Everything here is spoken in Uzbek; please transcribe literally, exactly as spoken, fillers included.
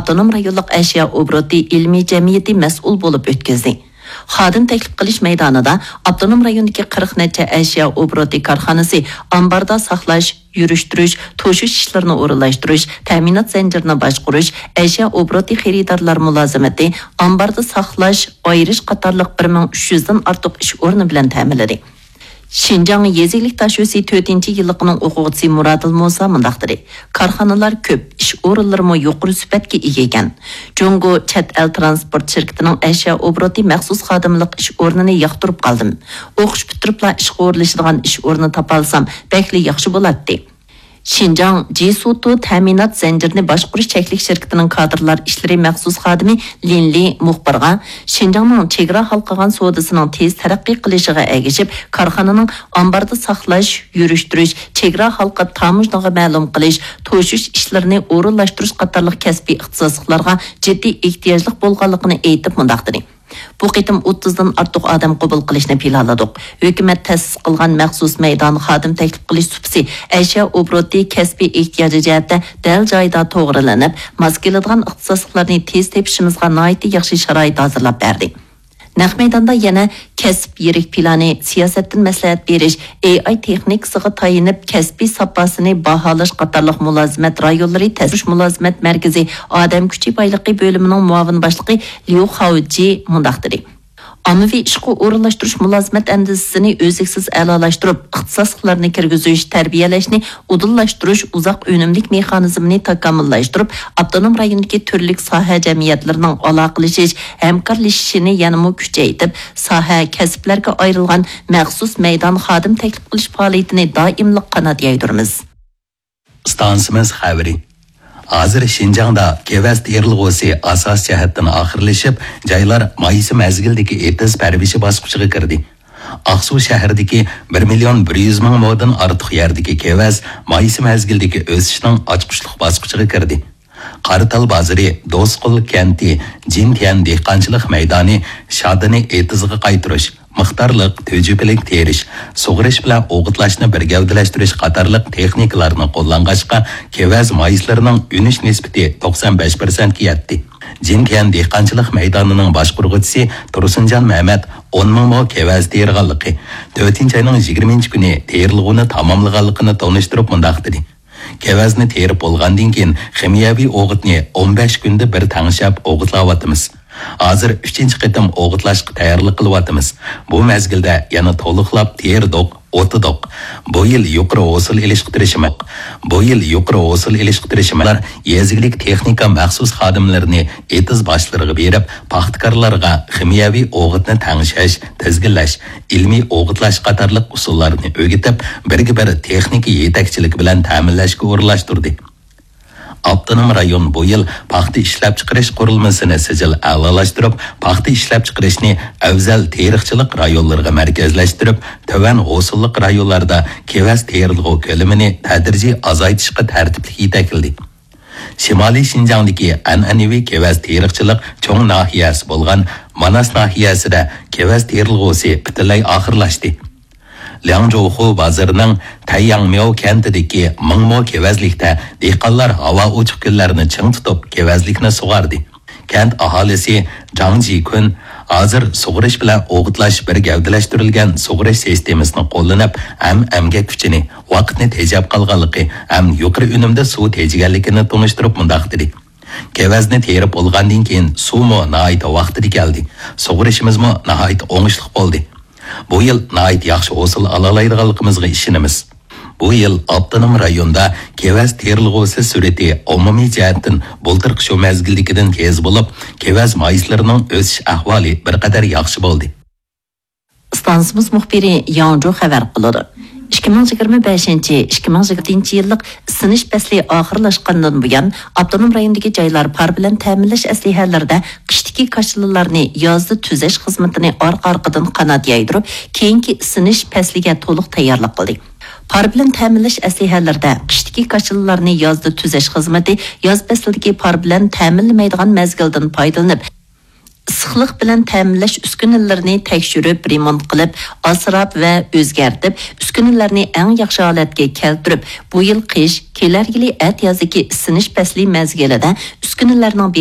Avtonom rayonluq əşya obroti ilmiy jamiyati mas'ul bo'lib o'tkazdi. Xodim taklif qilish maydonida Avtonom rayonidagi qirq necha əşya obroti korxonasi ambarda saqlash, yurishtirish, to'shish ishlarini o'rinlashtirish, ta'minot zanjirini boshqarish, əşya obroti xaridorlar mulozimati, ambarda saqlash, ayirish qatorliq bir ming uch yuz dan ortiq ish o'rni bilan ta'minladi. Şinjan Yezilik Taşyosi to'rtinchi yilliqining o'quvchisi Muradil Musa mundaqdir. Korxonalar ko'p, ish o'rinlarimi yuqori sifatga ega ekan. Jungo chet el transport shirkatining əşya obroti maxsus xodimlik ish o'rnini yoqtirib qoldim. O'qish bitiribla ishga o'rinlashadigan ish o'rni topalsam, bakli yaxshi bo'ladi. Şinjan Jisutu ta'minot zanjirini boshqarish cheklik shirkatining kadrlar ishlari maxsus xodimi Linli muxbirga Şinjanning chegara halqagan savdosining tez taraqqiy qilishiga ergashib, korxonaning ambarda saqlash, yurishtirish, chegara halqa tamojnaga ma'lum qilish, to'shish ishlarini o'rinlashtirish qatorliq kasbiy ixtisosliklarga jiddiy ehtiyojlik bo'lganligini aytib mundaqdir. Bu qitim o'ttiz dan ortiq odam qabul qilishni planladik. Hukumat ta'sis qilgan maxsus maydon xodim taklif qilish supsi əşya obroti kasbiy ehtiyoji jihatda dal joyda to'g'rilanib, mos keladigan ixtisosliklarni tez tepishimizga nihoyat yaxshi sharoit hozirlab berdi. Naq maydonda yana kasb yirik plani, siyosatdan maslahat berish, A I texnikasiga tayinib kasbiy sapasini baholash qatorliq mulozimat rayonlari tasdiq mulozimat markazi odam kuchi boyligi bo'limining muavin boshlig'i Liu Haoji mundaqdir. Ommaviy ishga o'rinlashtirish mulozimat andizisini o'ziksiz a'lolashtirib, ixtisoslarni kirgizish, tarbiyalashni udullashtirish, uzoq unumlik mexanizmini takomillashtirib, avtonom rayondagi turli soha jamiyatlarining aloqalashish, hamkorlashishini yanada kuchaytirib, soha kasblarga ayrilgan maxsus maydon xodim taklif qilish faoliyatini doimlik qanot yaydiramiz. Stansimiz xabari. Hazır Şinjan'da kevaz terilg'usi asos jihatdan oxirlashib, joylar mayisi mazgildagi etiz parvishi bosqichiga kirdi. Aqsu shahridagi bir million bir yuz ming modan ortiq yerdagi kevaz mayisi mazgildagi o'sishning ochqishliq bosqichiga kirdi. Qarital bozori, Do'squl kenti, Jintian dehqonchilik maydoni shodini etizga qaytirish, miqdorliq tejribelik terish, sug'urish bilan o'g'itlashni bir gavdalashtirish qatorliq texnikalarni qo'llangancha kevaz mayislarining unish nisbati to'qson besh foiz ga yetdi. Jintian dehqonchilik maydonining boshqaruvchisi Tursunjon Mehmet o'n ming mo kevaz terganligi, to'rtinchi oyning yigirmanchi kuni terilg'uni tamomlaganligini tonishtirib mundaq dedi. Kevazni terib bo'lgandan keyin ximiyaviy o'g'itni o'n besh kunda bir tangshab o'g'itlayapmiz. Hozir uchinchi qitim o'g'itlashga tayyorlik qilyapmiz. Bu mezgilda yana to'liqlab terdik, o'tidik. Bu yil yuqori hosil ilishtirishimiz. Bu yil yuqori hosil ilishtirishimlar yezilik texnika maxsus xodimlarini etiz boshlariga berib, paxtakorlarga ximiyaviy o'g'itni tangshash, tizginlash, ilmiy o'g'itlash qatorliq usullarni o'rgatib, birga-bir texnika yetakchilik bilan ta'minlashga o'rinlashtirdi. Avtonom rayon bu yil paxta ishlab chiqarish qurilmasini sijil a'lolashtirib, paxta ishlab chiqarishni afzal teriqchilik rayonlariga markazlashtirib, tovan hosillik rayonlarda kevaz terilg'u ko'lamini tadrijiy azaytishga tartibli yetakildi. Shimoliy Şinjandagi an'anaviy kevaz teriqchilik cho'ng nahiyasi bo'lgan Manas nahiyasida kevaz terilg'usi butunlay oxirlashdi. Liangzhou bozorining Taiyangmiao kentidagi ming mo kevazlikda dehqonlar havo ochiq kunlarini ching tutib kevazlikni sug'ardi. Kent aholisi Zhang Jikun hozir sug'urish bilan o'g'itlash bir gavdalashtirilgan sug'urish sistemasini qo'llanib, ham amgak kuchini, vaqtni tejab qolganligi, ham yuqori unumda suv tejiganligini tunishtirib mundaq dedi. Kevazni terib bo'lgandan keyin suvmo nihoyat vaqtida keldi. Sug'urishimizmo nihoyat o'ngishli bo'ldi. Bu yil nihoyat yaxshi hosil olalaydiganligimizga ishonamiz. Bu yil Avtonom rayonda kevaz terilg'usi surati umumiy jihatdan bo'ltirq shu mazgilligidan tez bo'lib, kevaz mayislarining o'sish ahvoli bir qadar yaxshi bo'ldi. Stansimiz muxbiri Yangzhou xabar qiladi. ikki ming yigirma beshinchi ikki ming yigirma yettinchi yillik isinish fasli oxirlashgandan buyon avtonom rayondagi joylar par bilan ta'minlash aslihalarida qishdagi kashilalarni yozda tuzash xizmatini orqa-orqadan qanot yaydirib, keyingi isinish fasliga to'liq tayyorlik qildi. Par bilan ta'minlash aslihalarida qishdagi kashilalarni yozda tuzash xizmati yoz faslidagi par bilan ta'minlamaydigan mezgildan foydalanib, issiqlik bilan ta'minlash uskunalarni tekshirib, remont qilib, asrab va o'zgartib, uskunalarni eng yaxshi holatga keltirib, bu yil qish, kelar yili at yozdagi isinish fasli mezgilida uskunalarning